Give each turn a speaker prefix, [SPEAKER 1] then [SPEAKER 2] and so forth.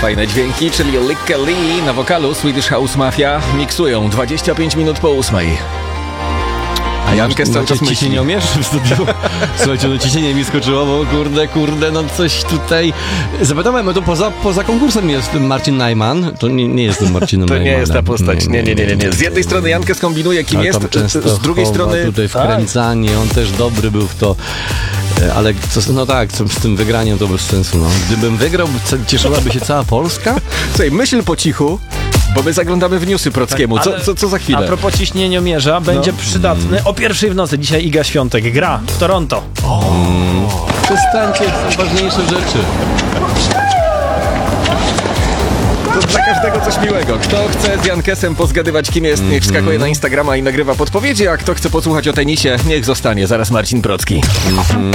[SPEAKER 1] Fajne dźwięki, czyli Lykke Li na wokalu Swedish House Mafia miksują 25 minut po 8. A Jankes cały czas myśli.
[SPEAKER 2] Ciśnienie umiesz w studiu? Słuchajcie, no ciśnienie mi skoczyło, bo kurde, no coś tutaj... Zapytałem, to poza konkursem jest Marcin Najman. To nie jest ten Marcin Najman.
[SPEAKER 1] To nie jest ta postać, nie. Z jednej strony Jankes kombinuje, kim jest, z drugiej strony...
[SPEAKER 2] tutaj wkręcanie, on też dobry był w to. Ale z tym wygraniem to bez sensu. No. Gdybym wygrał, cieszyłaby się cała Polska?
[SPEAKER 1] Słuchaj, myśl po cichu, bo my zaglądamy w newsy Prockiemu. Co za chwilę?
[SPEAKER 3] A propos ciśnieniomierza, będzie przydatny o 1:00 w nocy. Dzisiaj Iga Świątek gra w Toronto.
[SPEAKER 2] Przestańcie, są ważniejsze rzeczy.
[SPEAKER 1] To dla każdego coś miłego. Kto chce z Jankesem pozgadywać, kim jest, niech wskakuje na Instagrama i nagrywa podpowiedzi, a kto chce posłuchać o tenisie, niech zostanie. Zaraz Marcin Procki.